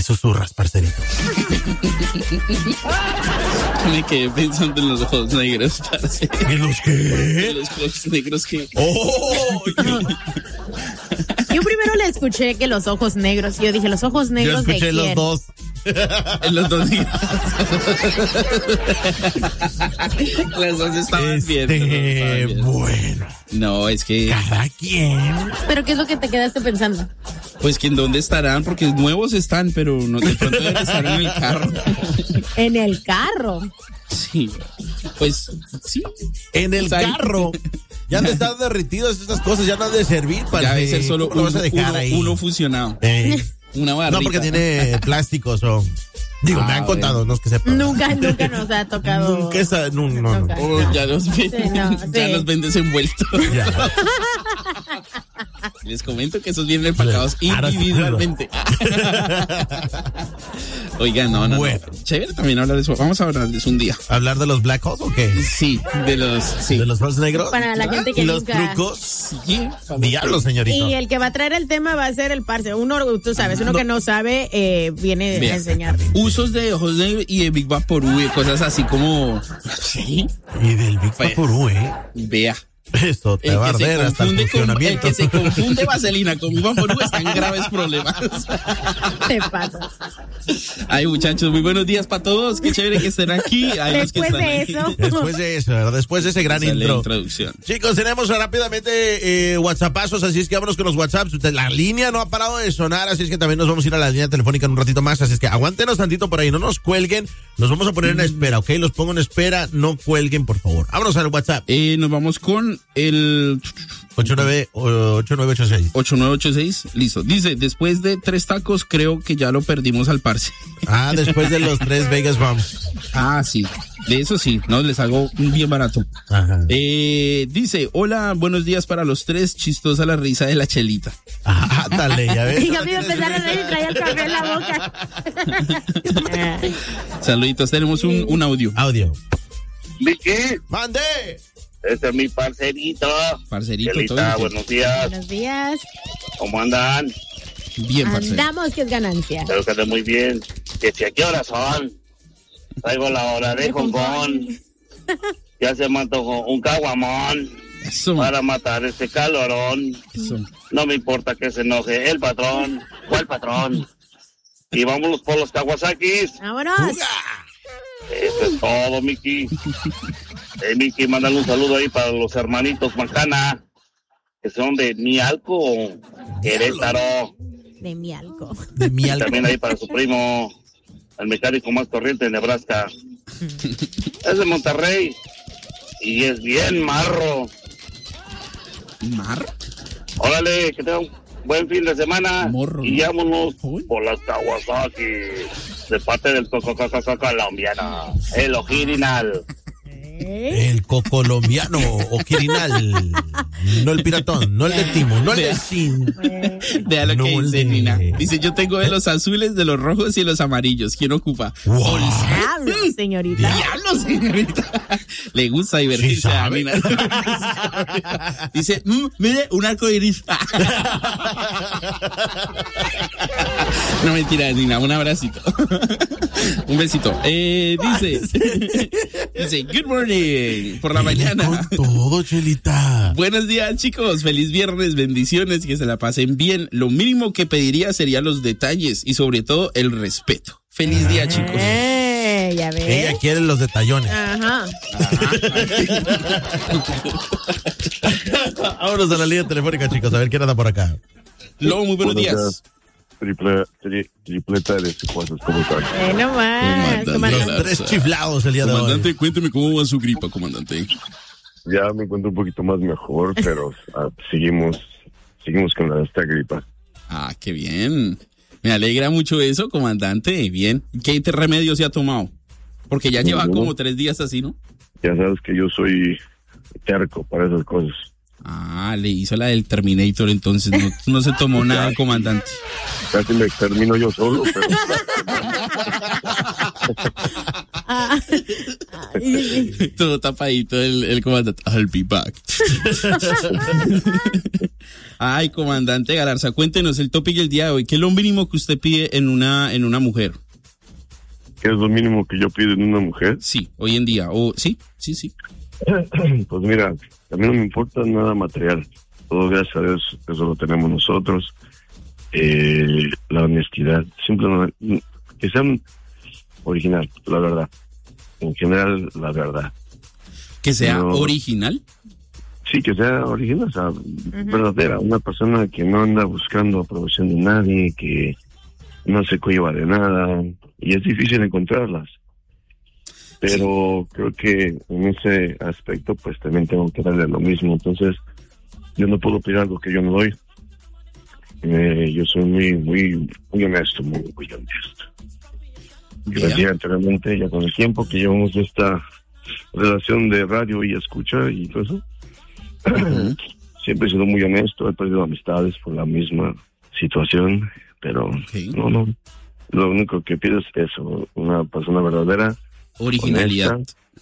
susurras, parcerito? Me quedé pensando en los ojos negros, parce. ¿En los qué? En los ojos negros que... ¡Oh! Yo primero le escuché que los ojos negros. Yo dije, ¿los ojos negros de quién? Yo escuché los dos. En los dos días. Las dos estaban bien. Bueno. No, es que... Cada quien. ¿Pero qué es lo que te quedaste pensando? Pues que en dónde estarán, porque nuevos están, pero no, de pronto deben estar en el carro. En el carro. Sí, pues sí. En el carro. Ya han de estar derretidos estas cosas, ya no han de servir para... Ya debe ser solo uno fusionado. Una barrita. No, porque tiene plásticos o... Digo, me han contado, no es que sepan. Nunca nos ha tocado. Nunca esa, no. Oh, ya los los ven desenvueltos. Ya. Les comento que esos vienen empacados individualmente. Oigan, no. Bueno. Chévere también hablar de eso. Vamos a hablar de eso un día. ¿Hablar de los black holes o qué? Sí, de los falsos negros. Para la gente que los nunca... trucos. Sí. Diablos, señorito. Y el que va a traer el tema va a ser el parce. Uno, tú sabes, uno que no sabe, viene a enseñar. Usos de ojos negros y de Big Vaporú y cosas así como... ¿Sí? Y del Big Vaporú, Vea. Esto te va a arder hasta el funcionamiento. El que se confunde vaselina con Big Vaporú está en graves problemas. Te pasa. Ay, muchachos, muy buenos días para todos. Qué chévere que estén aquí. Después de eso, después de ese gran intro. Introducción. Chicos, tenemos rápidamente WhatsAppazos, así es que vámonos con los WhatsApps. La línea no ha parado de sonar, así es que también nos vamos a ir a la línea telefónica en un ratito más. Así es que aguántenos tantito por ahí, no nos cuelguen. Los vamos a poner en espera, ¿ok? Los pongo en espera, no cuelguen, por favor. Vámonos al WhatsApp. Nos vamos con el 8986. 8986, listo. Dice, después de 3 tacos, creo que ya lo perdimos al parce. Después de los 3 Vegas Bombs. Sí. De eso sí, no les hago bien barato. Ajá. Dice, hola, buenos días para los 3, chistosa la risa de la chelita. Dale, ya ves. Y a mí me empezaron a reír y traía el café en la boca. Saluditos, tenemos un audio. Vicky. ¡Mande! Ese es mi parcerito. Chelita, buenos días. Buenos días. ¿Cómo andan? Bien, parcerito. Andamos, que es ganancia. Espero que estén muy bien. Que si aquí horas son. Traigo la hora de Hong Kong. Ya se me antojó un caguamón. Eso. Para matar este calorón. Eso. No me importa que se enoje el patrón. ¿Cuál patrón? Y vámonos por los Kawasakis. ¡Vámonos! Eso es todo, Miki. Miki, mándale un saludo ahí para los hermanitos Macana, que son de Mialco, Querétaro. De Mialco. Y también ahí para su primo, el mecánico más corriente de Nebraska. Es de Monterrey y es bien marro. ¿Mar? Órale, que tengan un buen fin de semana. Morro, y vámonos por las Kawasaki de parte del colombiano, el original. El cocolombiano o quirinal. No el piratón, no el de Timo, no el de Sin. Vea lo que dice Nina. Dice, yo tengo de los azules, de los rojos y de los amarillos. ¿Quién ocupa? Wow. Diablo, señorita. Diablo, señorita. Le gusta divertirse a Nina. Dice, mire, un arco iris. No, mentira, Nina, un abracito. Un besito. Dice, good morning. Por la mañana. Con todo, Chelita. Buenos días, chicos. Feliz viernes, bendiciones, que se la pasen bien. Lo mínimo que pediría serían los detalles y sobre todo el respeto. Feliz día, chicos. Ya ves. Ella quiere los detallones. Ajá. Vámonos a la línea telefónica, chicos, a ver quién anda por acá. Lobo, muy buenos días. Tripleta de cosas, ¿cómo están? No más, Los 3 chiflados el día de hoy. Comandante, cuénteme cómo va su gripa, comandante. Ya me encuentro un poquito más mejor, pero seguimos con esta gripa. Qué bien. Me alegra mucho eso, comandante. Bien. ¿Qué remedio se ha tomado? Porque ya lleva como 3 días así, ¿no? Ya sabes que yo soy terco para esas cosas. Le hizo la del Terminator, entonces no se tomó nada, comandante. Casi me extermino yo solo, pero... Todo tapadito el comandante. I'll be back. Ay, comandante Galarza, cuéntenos el tópico del día de hoy. ¿Qué es lo mínimo que usted pide en una mujer? ¿Qué es lo mínimo que yo pido en una mujer? Sí, hoy en día. Sí. Pues mira, a mí no me importa nada material. Todo, gracias a Dios, eso lo tenemos nosotros. La honestidad, simplemente que sean original, la verdad. En general, la verdad. ¿Que sea original? Sí, que sea original, o sea, verdadera. Una persona que no anda buscando aprobación de nadie, que no se cohiba de nada, y es difícil encontrarlas. Pero creo que en ese aspecto, pues también tengo que darle lo mismo. Entonces, yo no puedo pedir algo que yo no doy. Yo soy muy honesto, muy honesto. Y lo decía anteriormente, ya con el tiempo que llevamos esta relación de radio y escucha y todo eso, siempre he sido muy honesto, he perdido amistades por la misma situación, pero no, lo único que pido es eso, una persona verdadera, originalidad,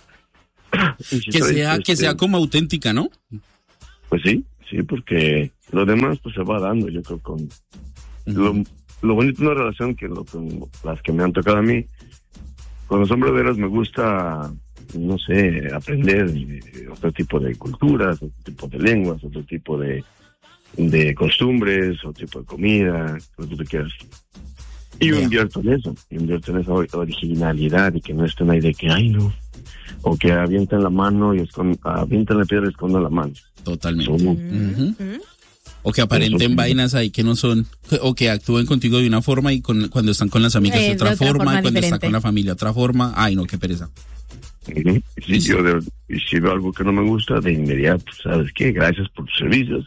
que sea como auténtica, ¿no? Pues sí, porque lo demás pues se va dando, yo creo, con lo bonito de una relación que con las que me han tocado a mí, con los hombres veras me gusta, no sé, aprender otro tipo de culturas, otro tipo de lenguas, otro tipo de costumbres, otro tipo de comida, lo que tú quieras. Y yo invierto en esa originalidad, y que no estén ahí de que, ay no, o que avienten la mano y avienten la piedra y escondan la mano. Totalmente. O que aparenten vainas ahí que no son, o que actúen contigo de una forma y cuando están con las amigas de otra forma, y cuando están con la familia de otra forma. Ay, no, qué pereza. Y si veo algo que no me gusta, de inmediato, ¿sabes qué? Gracias por tus servicios.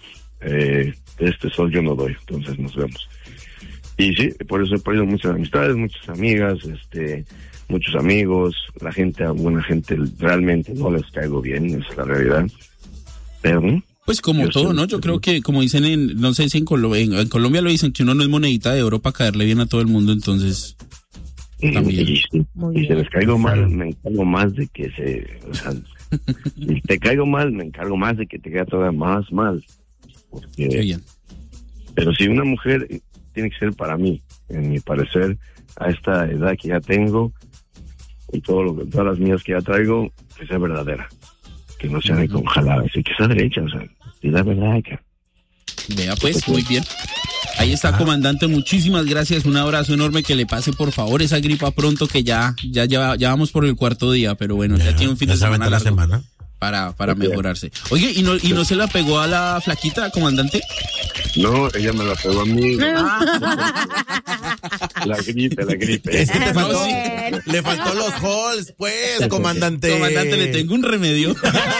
Sol yo no doy, entonces nos vemos. Y sí, por eso he perdido muchas amistades, muchas amigas, muchos amigos. La gente, a buena gente, realmente no les caigo bien, es la realidad. Pero pues como todo, ¿no? Yo creo que, como dicen no sé si en Colombia lo dicen, que uno no es monedita de oro para caerle bien a todo el mundo, entonces también. Y si les caigo mal, me encargo más de que si te caigo mal, me encargo más de que te caiga todavía más mal. Porque, qué bien. Pero si una mujer tiene que ser para mí, en mi parecer, a esta edad que ya tengo, y todas las mías que ya traigo, que sea verdadera. Que no sea con jaladas, y que sea derecha, o sea, y la verdad que... Vea pues, muy bien. Ahí está, comandante, muchísimas gracias, un abrazo enorme, que le pase por favor esa gripa pronto, que ya vamos por el cuarto día, pero bueno, ya tiene un fin de semana largo para mejorarse. Oye, ¿y no se la pegó a la flaquita, comandante? No, ella me la pegó a mí. La gripe. Es que le faltó los halls, pues, comandante. Comandante, le tengo un remedio.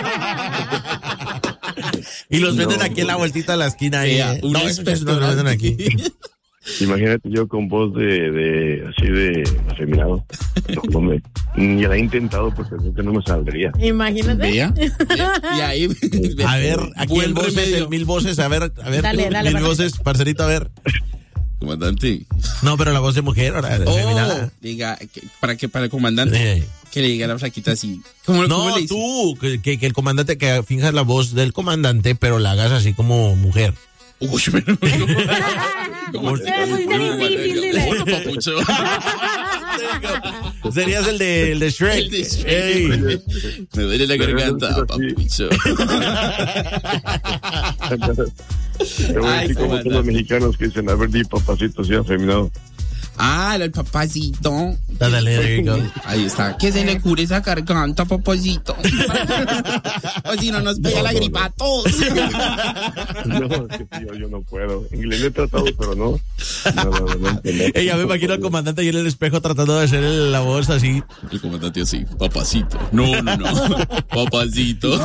Y los venden aquí en la vueltita de la esquina. No, los venden aquí. Imagínate yo con voz así de afeminado. Ni la he intentado porque creo que no me saldría. Imagínate. Vea. Y ahí. A ver, aquí el mil voces, a ver. Dale, mil voces, parcerito, a ver. Comandante. No, pero la voz de mujer, ahora. Diga, para el comandante. Que le diga a la flaquita así. ¿Cómo le dice? Tú, que el comandante, que finjas la voz del comandante, pero la hagas así como mujer. Uy, pero... Es muy difícil, dile. Hola, papucho. Serías el de Shrek. Me duele la garganta, papucho. Te voy a decir cómo son los mexicanos que dicen, a ver, di papacito, así afeminado. Ah, el papacito. Dale, ahí está. Que se le cure esa garganta, papacito. O si no nos pega la gripa a todos. No, yo no puedo. Inglés he tratado, pero no. No. Ella me imagino al comandante ahí en el espejo tratando de hacer la voz así. El comandante así, papacito. No. Papacito.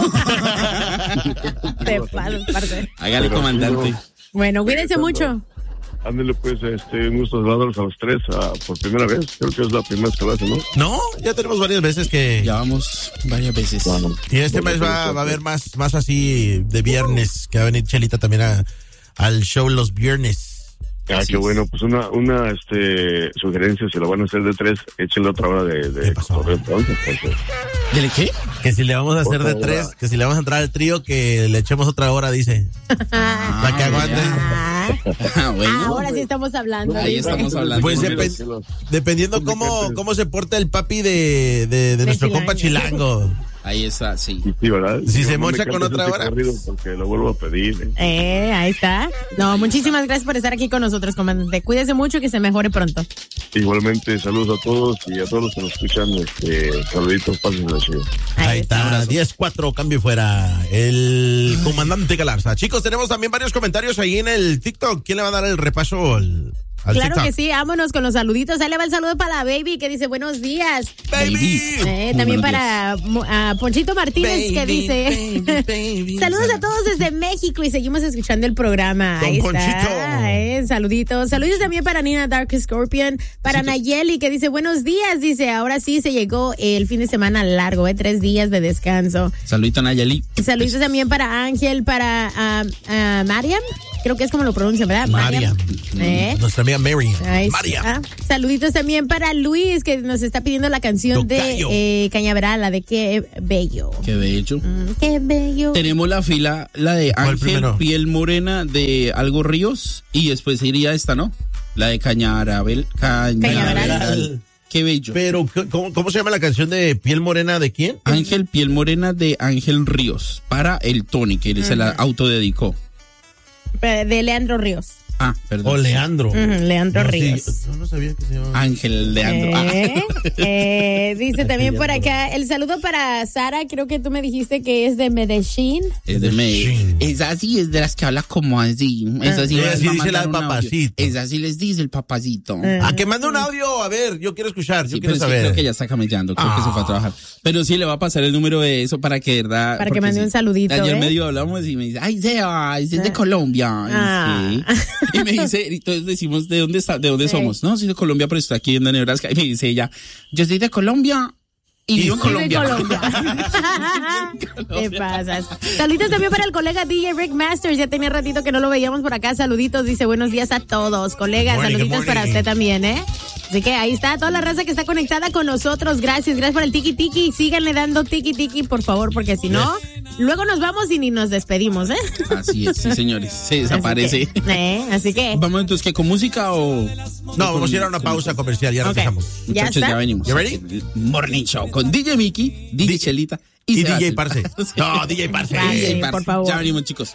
Te pasas, parce. Hágale, comandante. Bueno, cuídense mucho. Ándale, pues, un gusto saludarlos a los tres por primera vez. Creo que es la primera vez que lo hacen, ¿no? No, ya tenemos varias veces que... Ya vamos varias veces. Bueno, y este mes va a haber más así de viernes, que va a venir Chelita también al show los viernes. Qué bueno. Pues una sugerencia, si lo van a hacer de 3, échenle otra hora de correo entonces. ¿De qué? Que si le vamos a hacer de 3, que si le vamos a entrar al trío, que le echemos otra hora, dice. Para que aguante. Bueno. Ahora sí estamos hablando. Ahí estamos hablando. Pues dependiendo cómo se porta el papi de nuestro compa Chilango. Ahí está, sí. Sí, ¿verdad? Si se mocha con otra hora. Porque lo vuelvo a pedir. Ahí está. No, muchísimas gracias por estar aquí con nosotros, comandante. Cuídese mucho y que se mejore pronto. Igualmente, saludos a todos y a todos los que nos escuchan. Saluditos, pasen la chido. Ahí está, 10-4, cambio fuera. El comandante Galarza. Chicos, tenemos también varios comentarios ahí en el TikTok. ¿Quién le va a dar el repaso al Claro TikTok? que sí, vámonos con los saluditos. Ahí le va el saludo para la baby que dice buenos días. Baby. También para Ponchito Martínez que dice saludos a todos desde México y seguimos escuchando el programa. Don Ahí Ponchito. está, saluditos. Saludos también para Nina Dark Scorpion, para Nayeli que dice buenos días, dice ahora sí se llegó el fin de semana largo, 3 días de descanso. Saludito a Nayeli. Saludos también para Ángel, para Mariam. Creo que es como lo pronuncia, ¿verdad? Mariam. Nuestra amiga Mary. Mariam. Saluditos también para Luis, que nos está pidiendo la canción de Cañaveral, la de Qué Bello. Qué bello. Qué bello. Tenemos la fila, la de Ángel Piel Morena de Algo Ríos, y después iría esta, ¿no? La de Cañaveral. Qué bello. Pero, ¿cómo se llama la canción de Piel Morena de quién? Ángel Piel Morena de Ángel Ríos, para el Tony, que él se la autodedicó. De Leandro Ríos. Ah, perdón. O Leandro. Leandro Ríos. Sí, yo no sabía que se llamaba Ángel Leandro. Dice también por acá, el saludo para Sara, creo que tú me dijiste que es de Medellín. Es de Medellín. Es así, es de las que habla como así. Es así, así dice la papacito. Es así les dice el papacito. Que mande un audio, a ver, yo quiero escuchar, yo quiero pero saber. Sí, creo que ya está camellando, creo que se fue a trabajar. Pero sí le va a pasar el número de eso para que, ¿verdad? Para que mande un saludito. Ayer medio hablamos y me dice, ay, Seba, es de Colombia. Y me dice, entonces decimos, ¿de dónde somos? No, soy de Colombia, pero estoy aquí en Nebraska. Y me dice ella, yo soy de Colombia y vivo en Colombia. ¿Qué pasas? Saluditos también para el colega DJ Rick Masters. Ya tenía ratito que no lo veíamos por acá. Saluditos, dice buenos días a todos. Colega, saluditos para usted también, Así que ahí está toda la raza que está conectada con nosotros. Gracias por el tiki tiki. Síganle dando tiki tiki, por favor, porque si no, luego nos vamos y ni nos despedimos, Así es, sí, señores. Se desaparece. Así que. Vamos entonces, ¿qué con música o...? No, vamos a ir a una pausa comercial, ya regresamos. Ya Muchachos, está. ya venimos. ¿You ready? Morning Show con DJ Mickey, DJ Chelita Y Sebastián. DJ Parce. No, DJ Parce. Parce, por favor. Ya venimos, chicos.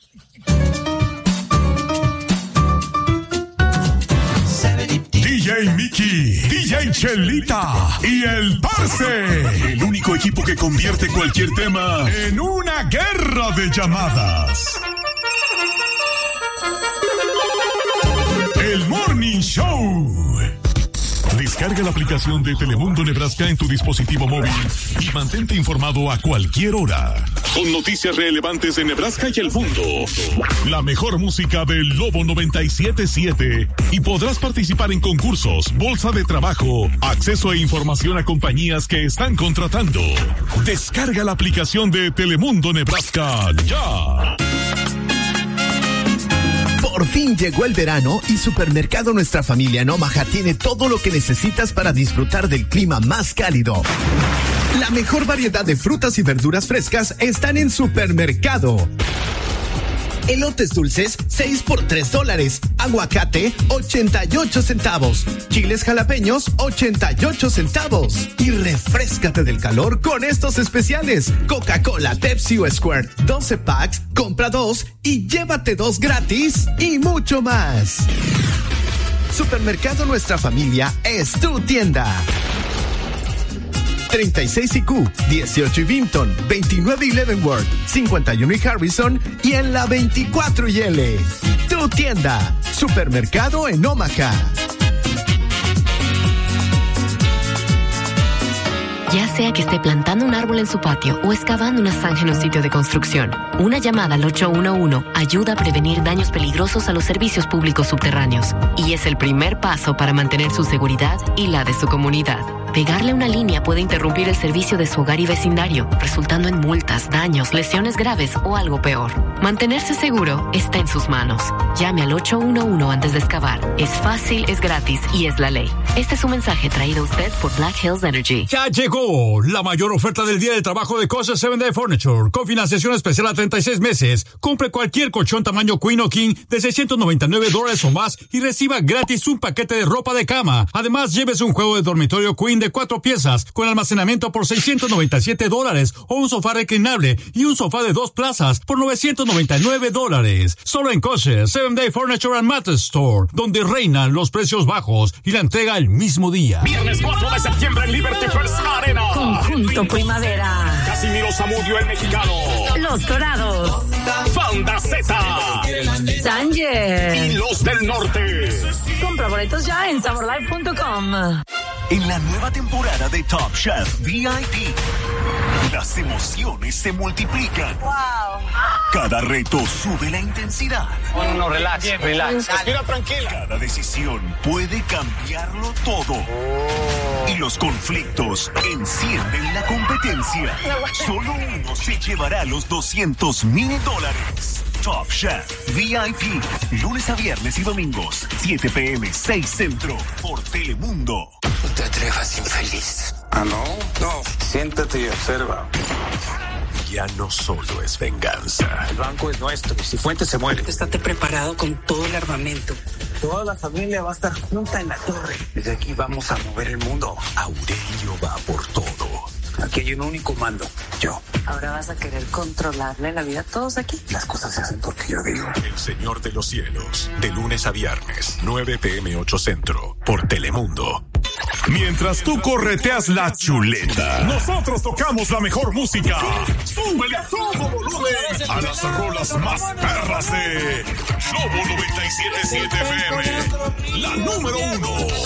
DJ Mickey, DJ Chelita y el Parce. El único equipo que convierte cualquier tema en una guerra de llamadas. El Morning Show. Descarga la aplicación de Telemundo Nebraska en tu dispositivo móvil y mantente informado a cualquier hora. Con noticias relevantes de Nebraska y el mundo. La mejor música del Lobo 97.7 y podrás participar en concursos, bolsa de trabajo, acceso e información a compañías que están contratando. Descarga la aplicación de Telemundo Nebraska ya. Por fin llegó el verano y Supermercado Nuestra Familia en Omaha tiene todo lo que necesitas para disfrutar del clima más cálido. La mejor variedad de frutas y verduras frescas están en Supermercado. Elotes dulces, 6 por $3. Aguacate, 88 centavos. Chiles jalapeños, 88 centavos. Y refréscate del calor con estos especiales. Coca-Cola, Pepsi o Squirt, 12 packs, compra 2 y llévate 2 gratis. Y mucho más. Supermercado Nuestra Familia es tu tienda. 36 IQ, 18 y Vinton, 29 y Leavenworth, 51 y Harrison y en la 24 y L. Tu tienda, Supermercado en Omaha. Ya sea que esté plantando un árbol en su patio o excavando una zanja en un sitio de construcción, una llamada al 811 ayuda a prevenir daños peligrosos a los servicios públicos subterráneos y es el primer paso para mantener su seguridad y la de su comunidad. Pegarle una línea puede interrumpir el servicio de su hogar y vecindario, resultando en multas, daños, lesiones graves o algo peor. Mantenerse seguro está en sus manos. Llame al 811 antes de excavar. Es fácil, es gratis y es la ley. Este es un mensaje traído a usted por Black Hills Energy. Ya llegó la mayor oferta del día de trabajo de Kosher 7 Day Furniture, con financiación especial a 36 meses. Compre cualquier colchón tamaño Queen o King de $699 o más y reciba gratis un paquete de ropa de cama. Además, llévese un juego de dormitorio Queen de 4 piezas con almacenamiento por $697 o un sofá reclinable y un sofá de 2 plazas por $999. Solo en Kosher 7 Day Furniture and Mattress Store, donde reinan los precios bajos y la entrega el mismo día. Viernes 4 de septiembre en Liberty First Arena. Conjunto Primavera. Casimiro Zamudio, el mexicano. Los Dorados. Banda Z. Sanger. Y los del norte. Compra boletos ya en saborlive.com. En la nueva temporada de Top Chef VIP, las emociones se multiplican. ¡Wow! Cada reto sube la intensidad. No, relax. Respira tranquila. Cada decisión puede cambiarlo todo. Y los conflictos encienden la competencia. Solo uno se llevará los $200,000. Top Chef VIP, lunes a viernes y domingos, 7 p.m., 6 centro, por Telemundo. No te atrevas, infeliz. ¿Ah, no? No, siéntate y observa. Ya no solo es venganza. El banco es nuestro y si Fuentes se muere. Estate preparado con todo el armamento. Toda la familia va a estar junta en la torre. Desde aquí vamos a mover el mundo. Aurelio va por todo. Aquí hay un único mando, yo. Ahora vas a querer controlarle la vida a todos aquí. Las cosas se hacen porque yo digo. El Señor de los Cielos, de lunes a viernes, 9 p.m., 8 centro, por Telemundo. Mientras tú correteas la chuleta, nosotros tocamos la mejor música. ¡Súbele a todo volumen a las rolas más perras de Globo 97.7 FM! La número 1.